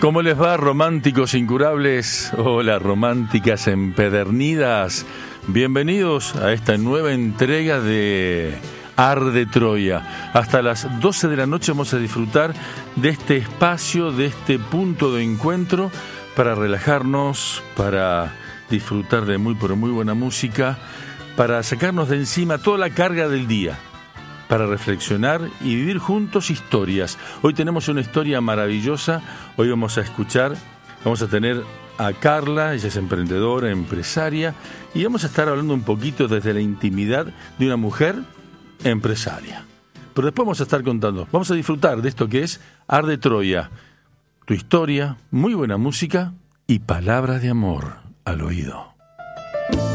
¿Cómo les va, románticos incurables? Hola, románticas empedernidas. Bienvenidos a esta nueva entrega de Arde Troya. Hasta las 12 de la noche vamos a disfrutar de este espacio, de este punto de encuentro para relajarnos, para disfrutar de muy buena música, para sacarnos de encima toda la carga del día, para reflexionar y vivir juntos historias. Hoy tenemos una historia maravillosa. Hoy vamos a tener a Carla, ella es emprendedora, empresaria, y vamos a estar hablando un poquito desde la intimidad de una mujer empresaria. Pero después vamos a estar contando, vamos a disfrutar de esto que es Arde Troya, tu historia, muy buena música y palabras de amor al oído.